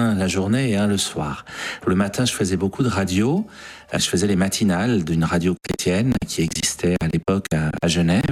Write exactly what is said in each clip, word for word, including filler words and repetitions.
un la journée et un le soir. Le matin, je faisais beaucoup de radio. Je faisais les matinales d'une radio chrétienne qui existait à l'époque à, à Genève.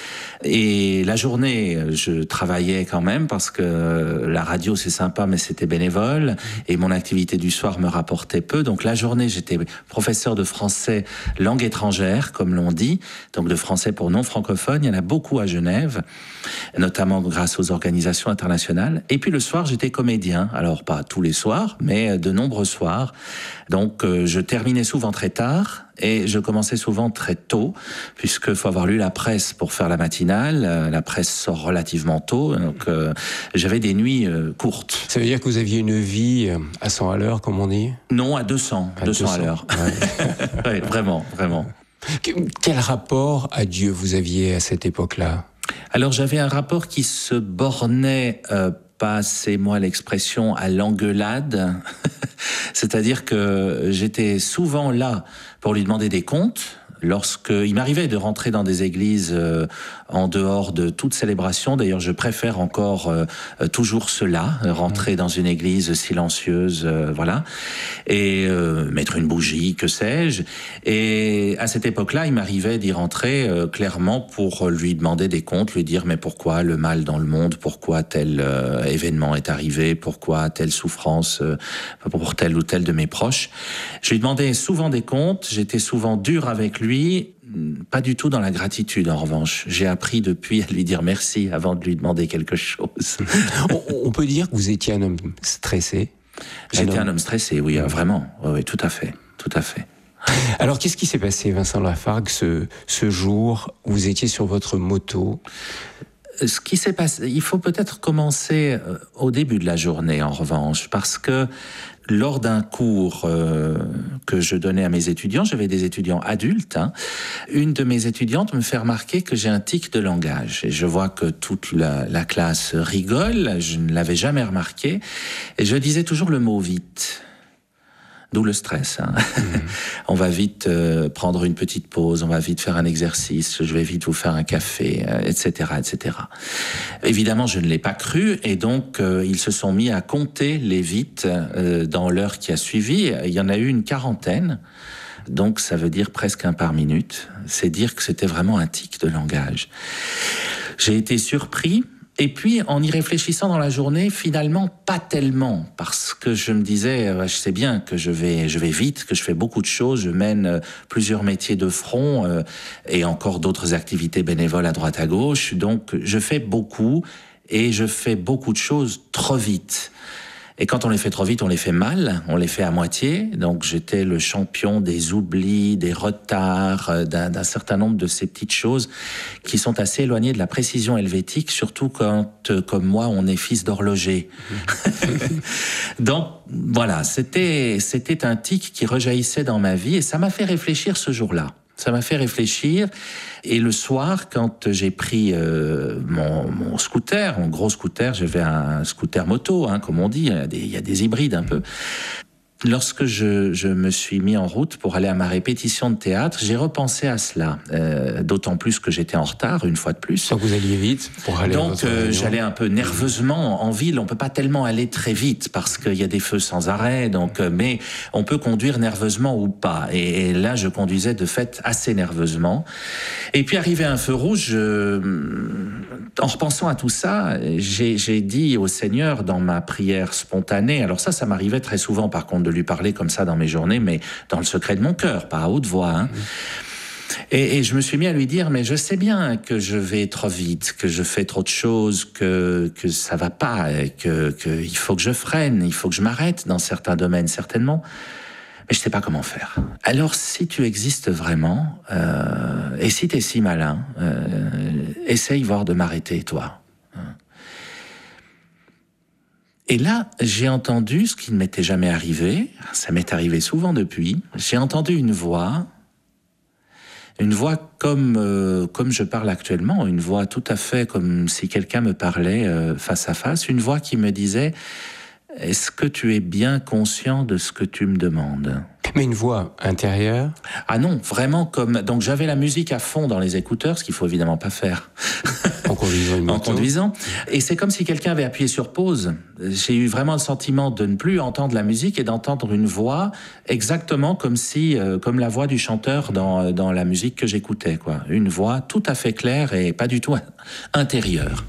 Et la journée, je travaillais quand même parce que la radio, c'est sympa, mais c'était bénévole. Et mon activité du soir me rapportait peu. Donc la journée, j'étais professeur de français langue étrangère, comme l'on dit. Donc de français pour non-francophones. Il y en a beaucoup à Genève, notamment grâce aux organisations internationales. Et puis le soir, j'étais comédien. Alors pas tous les soirs, mais de nombreux soirs. Donc euh, je terminais souvent très tard et je commençais souvent très tôt, puisque faut avoir lu la presse pour faire la matinale. Euh, la presse sort relativement tôt, donc euh, j'avais des nuits euh, courtes. Ça veut dire que vous aviez une vie à cent à l'heure, comme on dit ? Non, à deux cents, à deux cents à l'heure. Ouais. Ouais, vraiment, vraiment. Quel rapport à Dieu vous aviez à cette époque-là ? Alors j'avais un rapport qui se bornait, euh, passez-moi l'expression, à l'engueulade. C'est-à-dire que j'étais souvent là pour lui demander des comptes. Lorsqu'il m'arrivait de rentrer dans des églises euh, en dehors de toute célébration, d'ailleurs je préfère encore euh, toujours cela, rentrer mmh. dans une église silencieuse, euh, voilà, et euh, mettre une bougie, que sais-je. Et à cette époque-là, il m'arrivait d'y rentrer euh, clairement pour lui demander des comptes, lui dire mais pourquoi le mal dans le monde, pourquoi tel euh, événement est arrivé, pourquoi telle souffrance euh, pour tel ou tel de mes proches. Je lui demandais souvent des comptes, j'étais souvent dur avec lui. Lui, pas du tout dans la gratitude, en revanche. J'ai appris depuis à lui dire merci avant de lui demander quelque chose. on, on peut dire que vous étiez un homme stressé ? J'étais un homme, un homme stressé, oui, vraiment. Oui, oui, tout à fait, tout à fait. Alors, qu'est-ce qui s'est passé, Vincent Lafargue, ce, ce jour où vous étiez sur votre moto ? Ce qui s'est passé, il faut peut-être commencer au début de la journée, en revanche, parce que lors d'un cours euh, que je donnais à mes étudiants, j'avais des étudiants adultes, hein, une de mes étudiantes me fait remarquer que j'ai un tic de langage. Et je vois que toute la, la classe rigole, je ne l'avais jamais remarqué, et je disais toujours le mot « vite ». D'où le stress. Hein. Mmh. On va vite euh, prendre une petite pause, on va vite faire un exercice, je vais vite vous faire un café, euh, et cetera, et cetera. Évidemment, je ne l'ai pas cru, et donc euh, ils se sont mis à compter les vites euh, dans l'heure qui a suivi. Il y en a eu une quarantaine, donc ça veut dire presque un par minute. C'est dire que c'était vraiment un tic de langage. J'ai été surpris. Et puis, en y réfléchissant dans la journée, finalement, pas tellement, parce que je me disais, euh, je sais bien que je vais, je vais vite, que je fais beaucoup de choses, je mène euh, plusieurs métiers de front euh, et encore d'autres activités bénévoles à droite à gauche, donc je fais beaucoup et je fais beaucoup de choses trop vite. Et quand on les fait trop vite, on les fait mal, on les fait à moitié. Donc j'étais le champion des oublis, des retards, d'un, d'un certain nombre de ces petites choses qui sont assez éloignées de la précision helvétique, surtout quand, euh, comme moi, on est fils d'horloger. Donc voilà, c'était, c'était un tic qui rejaillissait dans ma vie et ça m'a fait réfléchir ce jour-là. Ça m'a fait réfléchir. Et le soir, quand j'ai pris euh, mon, mon scooter, mon gros scooter, j'avais un scooter moto, hein, comme on dit, il y a des, il y a des hybrides un peu. Lorsque je, je me suis mis en route pour aller à ma répétition de théâtre, j'ai repensé à cela, euh, d'autant plus que j'étais en retard, une fois de plus. Donc vous alliez vite pour aller Donc, à votre euh, j'allais un peu nerveusement. En ville, on peut pas tellement aller très vite parce qu'il y a des feux sans arrêt. Donc, euh, mais on peut conduire nerveusement ou pas. Et, et là, je conduisais de fait assez nerveusement. Et puis, arrivé à un feu rouge, je, en repensant à tout ça, j'ai, j'ai dit au Seigneur dans ma prière spontanée. Alors ça, ça m'arrivait très souvent, par contre, de lui parler comme ça dans mes journées, mais dans le secret de mon cœur, pas à haute voix. Hein. Mmh. Et, et je me suis mis à lui dire, mais je sais bien que je vais trop vite, que je fais trop de choses, que, que ça va pas, que, que il faut que je freine, il faut que je m'arrête dans certains domaines, certainement. Mais je sais pas comment faire. Alors, si tu existes vraiment, euh, et si t'es si malin, euh, essaye voir de m'arrêter, toi. Et là, j'ai entendu ce qui ne m'était jamais arrivé, ça m'est arrivé souvent depuis, j'ai entendu une voix, une voix comme, euh, comme je parle actuellement, une voix tout à fait comme si quelqu'un me parlait euh, face à face, une voix qui me disait « Est-ce que tu es bien conscient de ce que tu me demandes ?» Mais une voix intérieure? Ah non, vraiment comme... Donc j'avais la musique à fond dans les écouteurs, ce qu'il faut évidemment pas faire. En conduisant une moto. En conduisant. Et c'est comme si quelqu'un avait appuyé sur pause. J'ai eu vraiment le sentiment de ne plus entendre la musique et d'entendre une voix exactement comme si, euh, comme la voix du chanteur dans, dans la musique que j'écoutais, quoi. Une voix tout à fait claire et pas du tout intérieure.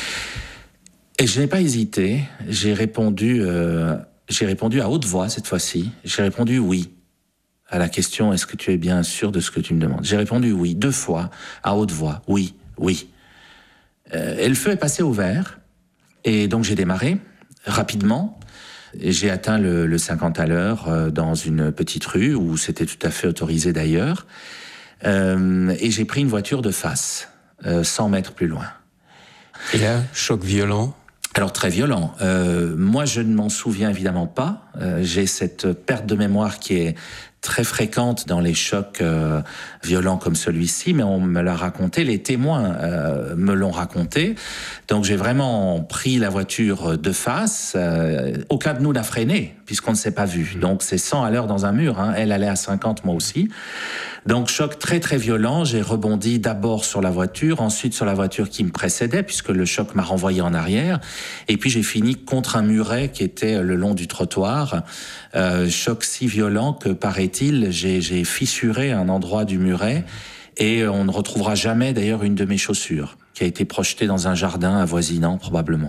Et je n'ai pas hésité. J'ai répondu, euh, j'ai répondu à haute voix cette fois-ci. J'ai répondu oui à la question « Est-ce que tu es bien sûr de ce que tu me demandes ?» J'ai répondu oui, deux fois, à haute voix. Oui, oui. Euh, et le feu est passé au vert. Et donc j'ai démarré rapidement. Et j'ai atteint le, le cinquante à l'heure euh, dans une petite rue où c'était tout à fait autorisé d'ailleurs. Euh, et j'ai pris une voiture de face, euh, cent mètres plus loin. Et là, choc violent? Alors très violent. Euh, moi, je ne m'en souviens évidemment pas. Euh, j'ai cette perte de mémoire qui est très fréquente dans les chocs euh, violents comme celui-ci, mais on me l'a raconté, les témoins euh, me l'ont raconté. Donc j'ai vraiment pris la voiture de face. Euh, aucun de nous n'a freiné, puisqu'on ne s'est pas vu. Donc c'est cent à l'heure dans un mur. Hein. Elle allait à cinquante, moi aussi. Donc choc très très violent. J'ai rebondi d'abord sur la voiture, ensuite sur la voiture qui me précédait, puisque le choc m'a renvoyé en arrière. Et puis j'ai fini contre un muret qui était le long du trottoir. Euh, choc si violent que, paraît-il, j'ai, j'ai fissuré un endroit du muret et on ne retrouvera jamais d'ailleurs une de mes chaussures qui a été projetée dans un jardin avoisinant probablement.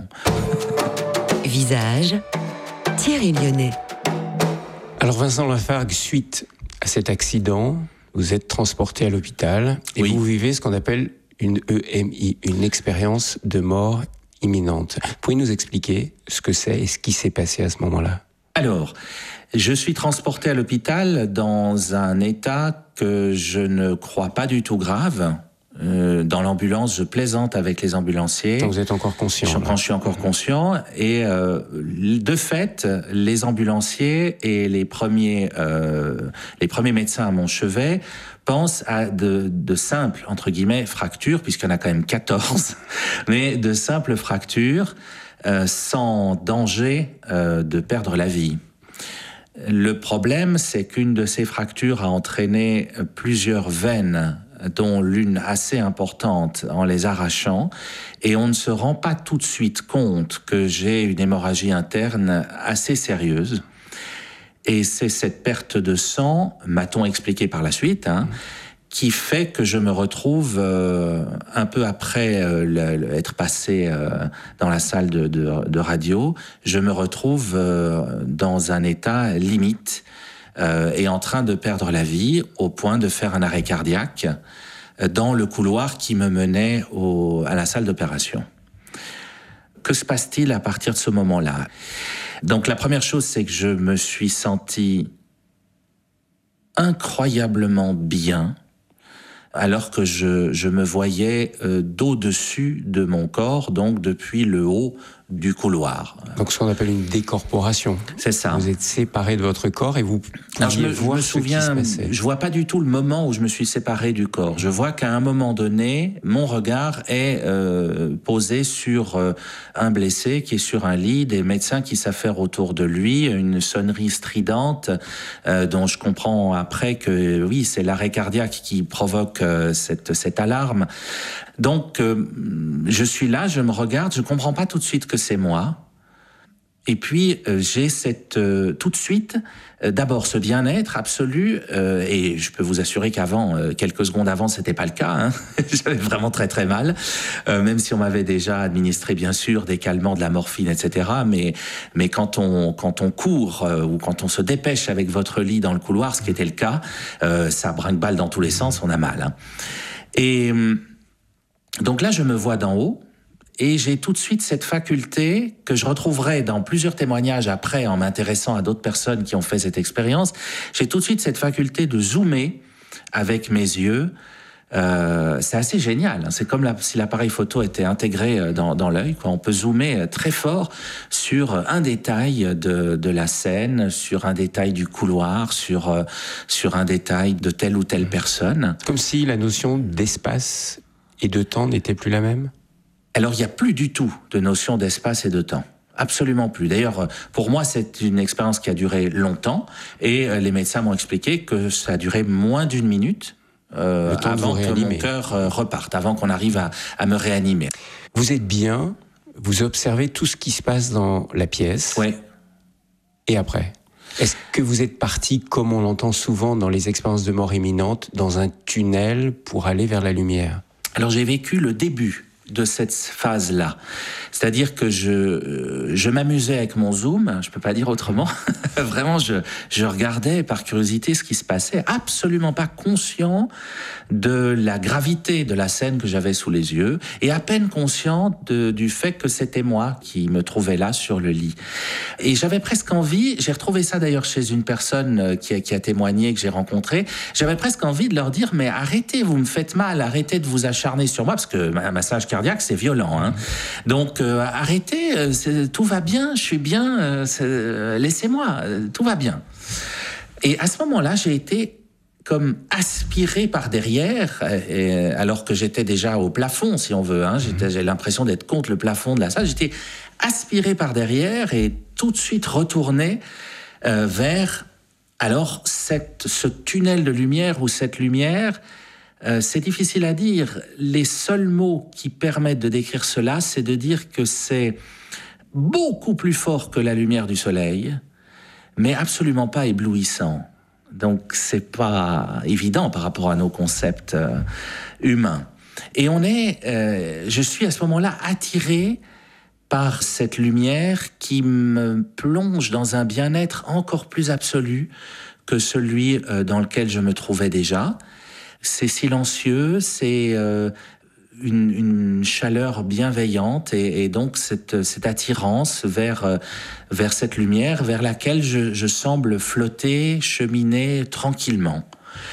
Visage, Thierry Lyonnais. Alors Vincent Lafargue, suite à cet accident, vous êtes transporté à l'hôpital et oui. Vous vivez ce qu'on appelle une E M I, une expérience de mort imminente. Pouvez-vous nous expliquer ce que c'est et ce qui s'est passé à ce moment-là? Alors, je suis transporté à l'hôpital dans un état que je ne crois pas du tout grave. Euh, dans l'ambulance, je plaisante avec les ambulanciers. Donc vous êtes encore conscient? Je, quand je suis encore conscient. Et euh, de fait, les ambulanciers et les premiers, euh, les premiers médecins à mon chevet pensent à de, de simples, entre guillemets, fractures, puisqu'il y en a quand même quatorze, mais de simples fractures euh, sans danger euh, de perdre la vie. Le problème, c'est qu'une de ces fractures a entraîné plusieurs veines, dont l'une assez importante, en les arrachant, et on ne se rend pas tout de suite compte que j'ai une hémorragie interne assez sérieuse. Et c'est cette perte de sang, m'a-t-on expliqué par la suite, hein, qui fait que je me retrouve euh, un peu après euh, le, le, être passé euh, dans la salle de, de, de radio, je me retrouve euh, dans un état limite euh, et en train de perdre la vie au point de faire un arrêt cardiaque euh, dans le couloir qui me menait au, à la salle d'opération. Que se passe-t-il à partir de ce moment-là ? Donc la première chose, c'est que je me suis senti incroyablement bien, alors que je, je me voyais euh, d'au-dessus de mon corps, donc depuis le haut du couloir. Donc ce qu'on appelle une décorporation. C'est ça. Vous êtes séparé de votre corps et vous Alors, je me, voir je me ce souviens, qui se passait. Je vois pas du tout le moment où je me suis séparé du corps. Je vois qu'à un moment donné, mon regard est euh, posé sur euh, un blessé qui est sur un lit, des médecins qui s'affairent autour de lui, une sonnerie stridente euh, dont je comprends après que oui, c'est l'arrêt cardiaque qui provoque euh, cette, cette alarme. Donc, euh, je suis là, je me regarde, je comprends pas tout de suite que c'est moi. Et puis, euh, j'ai cette, euh, tout de suite, euh, d'abord ce bien-être absolu, euh, et je peux vous assurer qu'avant, euh, quelques secondes avant, c'était pas le cas, hein. J'avais vraiment très très mal, euh, même si on m'avait déjà administré, bien sûr, des calmants, de la morphine, et cetera. Mais, mais quand on, quand on court, euh, ou quand on se dépêche avec votre lit dans le couloir, ce qui était le cas, euh, ça brinque-balle dans tous les sens, on a mal, hein. Et donc là, je me vois d'en haut, et j'ai tout de suite cette faculté que je retrouverai dans plusieurs témoignages après en m'intéressant à d'autres personnes qui ont fait cette expérience. J'ai tout de suite cette faculté de zoomer avec mes yeux. Euh, c'est assez génial, hein. C'est comme la, si l'appareil photo était intégré dans, dans l'œil, quoi. On peut zoomer très fort sur un détail de, de la scène, sur un détail du couloir, sur, sur un détail de telle ou telle personne. Comme si la notion d'espace et de temps n'était plus la même ? Alors, il n'y a plus du tout de notion d'espace et de temps. Absolument plus. D'ailleurs, pour moi, c'est une expérience qui a duré longtemps et les médecins m'ont expliqué que ça a duré moins d'une minute euh, avant que mon cœur euh, reparte, avant qu'on arrive à, à me réanimer. Vous êtes bien, vous observez tout ce qui se passe dans la pièce. Oui. Et après ? Est-ce que vous êtes parti, comme on l'entend souvent dans les expériences de mort imminente, dans un tunnel pour aller vers la lumière ? Alors j'ai vécu le début de cette phase-là. C'est-à-dire que je, je m'amusais avec mon zoom, je peux pas dire autrement. Vraiment, je, je regardais par curiosité ce qui se passait, absolument pas conscient de la gravité de la scène que j'avais sous les yeux, et à peine conscient de, du fait que c'était moi qui me trouvais là sur le lit. Et j'avais presque envie, j'ai retrouvé ça d'ailleurs chez une personne qui a, qui a témoigné, que j'ai rencontrée, j'avais presque envie de leur dire, mais arrêtez, vous me faites mal, arrêtez de vous acharner sur moi, parce que un massage cardiaque, c'est violent. Hein. Donc, euh, arrêtez, euh, tout va bien, je suis bien, euh, euh, laissez-moi, euh, tout va bien. Et à ce moment-là, j'ai été comme aspiré par derrière, euh, alors que j'étais déjà au plafond, si on veut. Hein. J'étais, j'ai l'impression d'être contre le plafond de la salle. J'étais aspiré par derrière et tout de suite retourné euh, vers, alors, cette, ce tunnel de lumière ou cette lumière. Euh, c'est difficile à dire. Les seuls mots qui permettent de décrire cela, c'est de dire que c'est beaucoup plus fort que la lumière du soleil, mais absolument pas éblouissant. Donc c'est pas évident par rapport à nos concepts euh, humains. Et on est, euh, je suis à ce moment-là attiré par cette lumière qui me plonge dans un bien-être encore plus absolu que celui euh, dans lequel je me trouvais déjà. C'est silencieux, c'est euh, une, une chaleur bienveillante et, et donc cette, cette attirance vers, euh, vers cette lumière vers laquelle je, je semble flotter, cheminer tranquillement.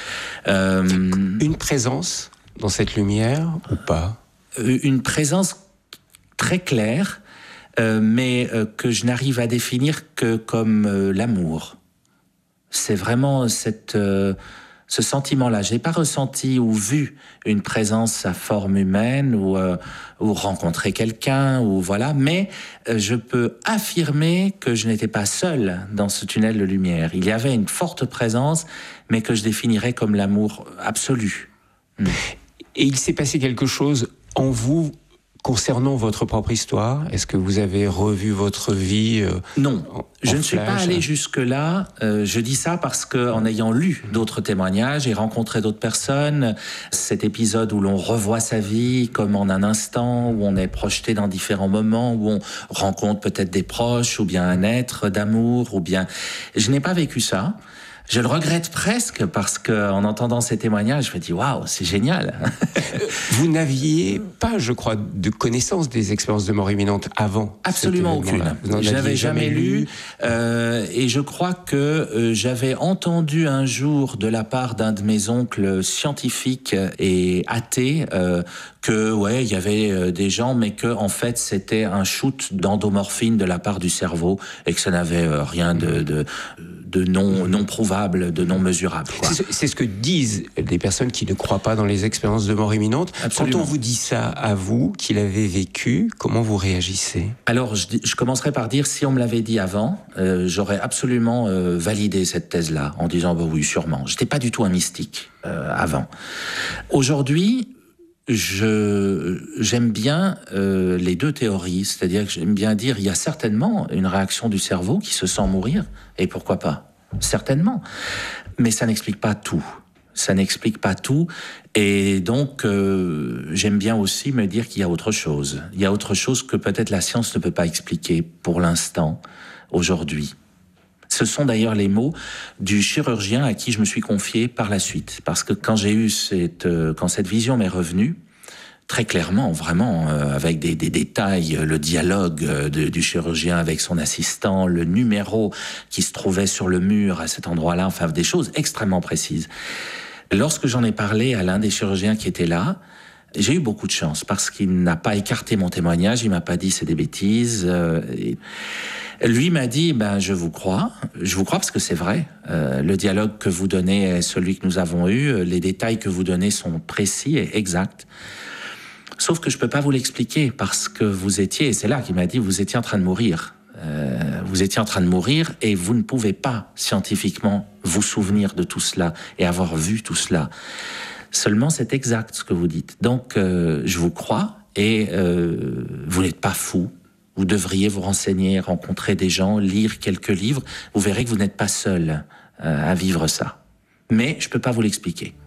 Euh, une présence dans cette lumière ou pas ? Une présence très claire, euh, mais euh, que je n'arrive à définir que comme euh, l'amour. C'est vraiment cette... Euh, ce sentiment-là, je n'ai pas ressenti ou vu une présence à forme humaine ou, euh, ou rencontré quelqu'un, ou voilà, mais euh, je peux affirmer que je n'étais pas seul dans ce tunnel de lumière. Il y avait une forte présence, mais que je définirais comme l'amour absolu. Mmh. Et il s'est passé quelque chose en vous concernant votre propre histoire? Est-ce que vous avez revu votre vie euh, Non, en, je en ne suis flash, pas allé jusque-là. Euh, je dis ça parce qu'en ayant lu d'autres témoignages et rencontré d'autres personnes, cet épisode où l'on revoit sa vie comme en un instant, où on est projeté dans différents moments, où on rencontre peut-être des proches, ou bien un être d'amour, ou bien... Je n'ai pas vécu ça. Je le regrette presque parce qu'en entendant ces témoignages, je me dis waouh, c'est génial. Vous n'aviez pas, je crois, de connaissance des expériences de mort imminente avant? Absolument aucune. Je n'avais jamais lu, euh, et je crois que euh, j'avais entendu un jour de la part d'un de mes oncles scientifiques et athées euh, que ouais, il y avait euh, des gens, mais que en fait c'était un shoot d'endomorphine de la part du cerveau et que ça n'avait euh, rien de, de de non, non prouvable, de non mesurable. Quoi. C'est, c'est ce que disent des personnes qui ne croient pas dans les expériences de mort imminente. Absolument. Quand on vous dit ça à vous, qui l'avez vécu, comment vous réagissez? Alors, je, je commencerai par dire, si on me l'avait dit avant, euh, j'aurais absolument euh, validé cette thèse-là, en disant, bah oui, sûrement. J'étais pas du tout un mystique euh, avant. Aujourd'hui, Je, j'aime bien euh, les deux théories, c'est-à-dire que j'aime bien dire il y a certainement une réaction du cerveau qui se sent mourir, et pourquoi pas, certainement, mais ça n'explique pas tout, ça n'explique pas tout, et donc euh, j'aime bien aussi me dire qu'il y a autre chose, il y a autre chose que peut-être la science ne peut pas expliquer pour l'instant, aujourd'hui. Ce sont d'ailleurs les mots du chirurgien à qui je me suis confié par la suite. Parce que quand j'ai eu cette, euh, quand cette vision m'est revenue, très clairement, vraiment, euh, avec des, des détails, le dialogue euh, de, du chirurgien avec son assistant, le numéro qui se trouvait sur le mur à cet endroit-là, enfin des choses extrêmement précises. Lorsque j'en ai parlé à l'un des chirurgiens qui était là, j'ai eu beaucoup de chance parce qu'il n'a pas écarté mon témoignage, il m'a pas dit c'est des bêtises. Euh, et lui m'a dit ben je vous crois, je vous crois parce que c'est vrai. Euh, le dialogue que vous donnez est celui que nous avons eu, les détails que vous donnez sont précis et exacts. Sauf que je ne peux pas vous l'expliquer parce que vous étiez, et c'est là qu'il m'a dit, vous étiez en train de mourir. Euh, vous étiez en train de mourir et vous ne pouvez pas scientifiquement vous souvenir de tout cela et avoir vu tout cela. Seulement, c'est exact ce que vous dites. Donc, euh, je vous crois et euh, vous n'êtes pas fou. Vous devriez vous renseigner, rencontrer des gens, lire quelques livres. Vous verrez que vous n'êtes pas seul euh, à vivre ça. Mais je ne peux pas vous l'expliquer.